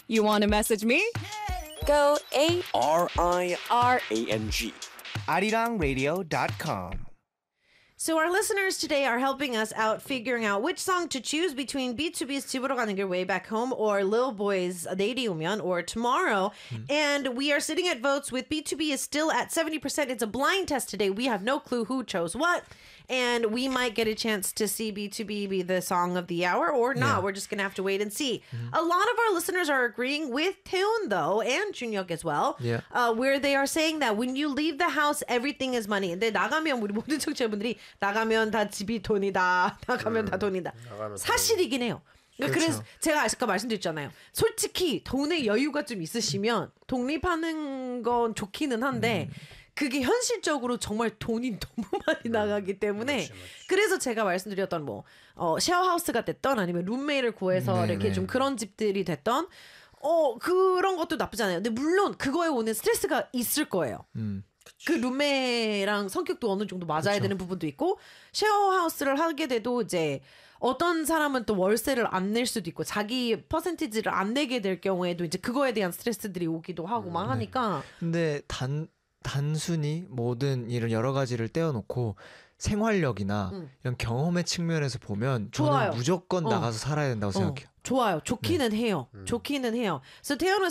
You want to message me? Go RIRANG. arirang.radio.com. So our listeners today are helping us out figuring out which song to choose between B2B's 집으로 가는 길 Way Back Home or Lil Boy's 내일이 오면 or Tomorrow. And we are sitting at votes with B2B is still at 70%. It's a blind test today. We have no clue who chose what. And we might get a chance to see B2B be the song of the hour or not. Yeah. We're just going to have to wait and see. A lot of our listeners are agreeing with Taeun, though, and Junhyuk as well, Yeah. where they are saying that when you leave the house, everything is money. 근데 나가면 우리 모든 청취자분들이 나가면 다 집이 돈이다. 나가면 다 돈이다. 사실이긴 해요. 그래서 제가 아까 말씀드렸잖아요. 솔직히 돈의 여유가 좀 있으시면 독립하는 건 좋기는 한데 그게 현실적으로 정말 돈이 너무 많이 나가기 때문에 그래서 제가 말씀드렸던 뭐 쉐어하우스가 됐던 아니면 룸메이를 구해서 이렇게 좀 그런 집들이 됐던 그런 것도 나쁘지 않아요. 근데 물론 그거에 오는 스트레스가 있을 거예요. 그 룸메랑 성격도 어느 정도 맞아야 되는 부분도 있고 쉐어하우스를 하게 돼도 이제 어떤 사람은 또 월세를 안 낼 수도 있고 자기 퍼센티지를 안 내게 될 경우에도 이제 그거에 대한 스트레스들이 오기도 하고 막 하니까 근데 단순히 모든 이런 여러 가지를 떼어놓고 생활력이나 이런 경험의 측면에서 보면 저는 좋아요. 무조건 나가서 살아야 된다고 생각해요. 좋아요. 좋기는 해요. 좋기는 해요. So Taeyeon was